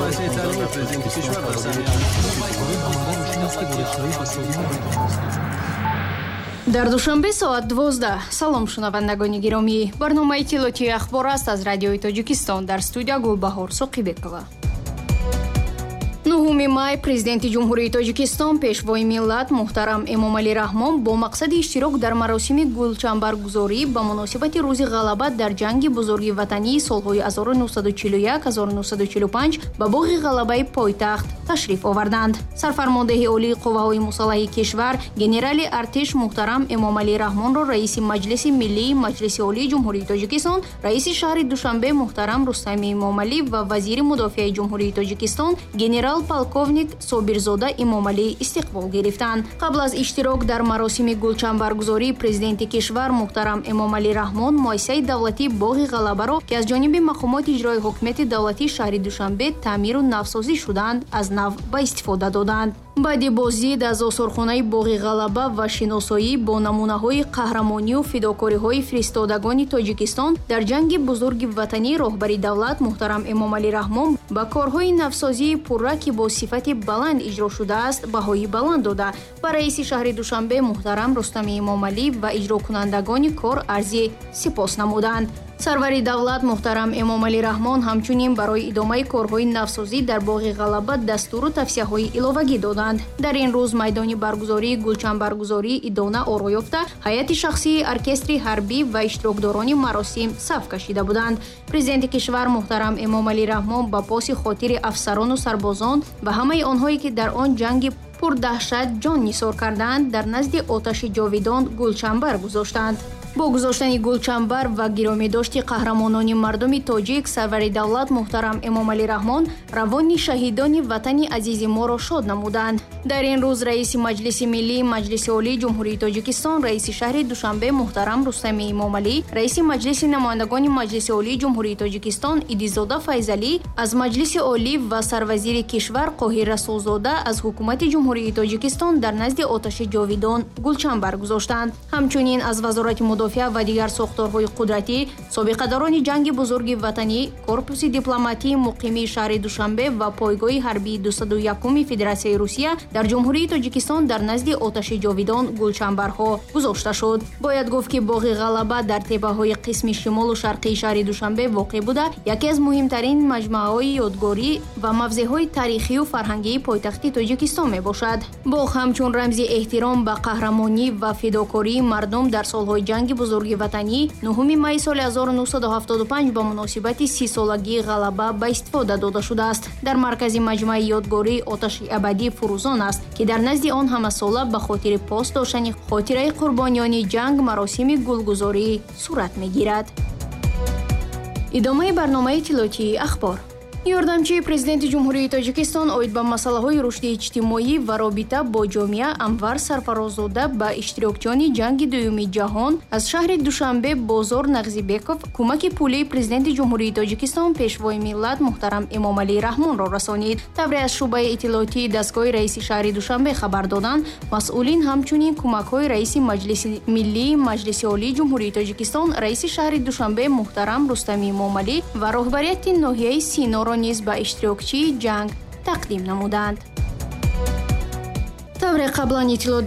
дар душанбе соат 12. салом шунавандагони гиромӣ, барномаи тилотии ахбор аст аз радиои Тоҷикистон. дар студия Гулбаҳор Соқибекова. 9 май президенти ҷумҳурии Тоҷикистон пешвои миллат муҳтарам Эмомалӣ Раҳмон бо мақсади иштирок дар маросими гулчанбаргузорӣ ба муносибати рӯзи ғалаба дар ҷанги бузурги ватании солҳои 1941-1945 ба боғи ғалабаи пойтахт ташриф оварданд. Сарфармондеҳи олии қувваҳои мусаллаҳи кишвар генерали артиш муҳтарам Эмомалӣ Раҳмонро раиси Маҷлиси Миллии Маҷлиси Олии Ҷумҳурии Тоҷикистон, раиси шаҳри Душанбе муҳтарам Рустами Эмомалӣ ва вазири мудофиаи Ҷумҳурии Тоҷикистон генерал полковник Собирзода Эмомалӣ истиқбол гирифтанд. қабл аз иштирок дар маросими гулчанбаргузорӣ президенти кишвар муҳтарам Эмомалӣ Раҳмон муассисаи давлатии боғи ғалабаро ки аз ҷониби мақомоти иҷрои ҳокимияти давлатии шаҳри Душанбе таъмиру навсозӣ шуданд, аз нав ба истифода доданд. баъди боздид аз осорхонаи боғи ғалаба ва шиносоӣ бо намунаҳои қаҳрамонию фидокориҳои фиристодагони Тоҷикистон дар ҷанги бузурги ватанӣ, роҳбари давлат муҳтарам Эмомалӣ Раҳмон ба корҳои навсозии пурра ки бо сифати баланд иҷро шудааст баҳои баланд дода ба раиси шаҳри Душанбе муҳтарам Рустами Эмомалӣ ва иҷрокунандагони кор арзи сипос намуданд. сарвари давлат муҳтарам Эмомалӣ Раҳмон ҳамчунин барои идомаи корҳои навсозӣ дар боғи ғалаба дастуру тавсияҳои иловагӣ доданд. дар ин рӯз майдони баргузории гулчанбаргузорӣ идона оро ёфта, ҳайати шахсии оркестри ҳарбӣ ва иштирокдорони маросим саф кашида буданд. президенти кишвар муҳтарам Эмомалӣ Раҳмон ба поси хотири афсарону сарбозон ва ҳамаи онҳое ки дар он ҷанги пурдаҳшат ҷон нисор карданд, дар назди оташи ҷовидон гулчанбар гузоштанд. бо гузоштани гулчанбар ва гиромидошти қаҳрамонони мардуми тоҷик, сарвари давлат муҳтарам Эмомалӣ Раҳмон равони шаҳидони ватани азизи моро шод намуданд. дар ин рӯз раиси Маҷлиси Миллии Маҷлиси Олии Ҷумҳурии Тоҷикистон, раиси шаҳри Душанбе муҳтарам Рустами Эмомалӣ, раиси Маҷлиси намояндагони Маҷлиси Олии Ҷумҳурии Тоҷикистон Идизода Файзалӣ аз Маҷлиси Олӣ ва сарвазири кишвар Қоҳир Расулзода аз ҳукумати Ҷумҳурии Тоҷикистон дар назди оташи ҷовидон гулчанбар гузоштанд. ҳамчунин аз вазорати мудофиа ва дигар сохторҳои қудратӣ, собиқадарони ҷанги бузурги ватанӣ, корпуси дипломатии муқимии шаҳри Душанбе ва пойгоҳи ҳарбии 201 Федератсияи Русия дар Ҷумҳурии Тоҷикистон дар назди оташи ҷовидон гулчанбарҳо гузошта шуд. бояд гуфт ки боғи ғалаба дар теппаҳои қисми шимолу шарқии шаҳри Душанбе воқеъ буда, яке аз муҳимтарин маҷмӯаҳои ёдгорӣ ва мавзеъҳои тарихию фарҳангии пойтахти Тоҷикистон мебошад. боғ ҳамчун рамзи эҳтиром ба қаҳрамонӣ ва фидокории мардум дар солҳои ҷанги бузурги ватанӣ 9 майи соли 1975 ба муносибати 30-солагии ғалаба ба истифода дода шудааст. дар маркази маҷмӯаи ёдгорӣ оташи абадии фурӯзон аст ки дар назди он ҳамасола ба хотири пос доштани хотираи қурбонёни ҷанг маросими гулгузорӣ сурат мегирад. идомаи барномаи тилотии ахбор. ёрдамчии президенти ҷумҳурии Тоҷикистон оид ба масъалаҳои рушди иҷтимоӣ ва робита бо ҷомеа Анвар Сарфарозода ба иштирокчиёни ҷанги дуюми ҷаҳон аз шаҳри Душанбе Бозор Нағзибеков кӯмаки пулии президенти ҷумҳурии Тоҷикистон пешвои миллат муҳтарам Эмомалӣ Раҳмонро расонид. тавре аз шуъбаи иттилоотии дастгоҳи раиси шаҳри Душанбе хабар доданд, масъулин ҳамчунин кӯмакҳои раиси Маҷлиси Миллии Маҷлиси Олии Ҷумҳурии Тоҷикистон, раиси шаҳри Душанбе муҳтарам Рустами Эмомалӣ ва роҳбарияти ноҳияи Синоро низ ба иштирокчии ҷанг тақдим намуданд. тавре қаблан иттилоъ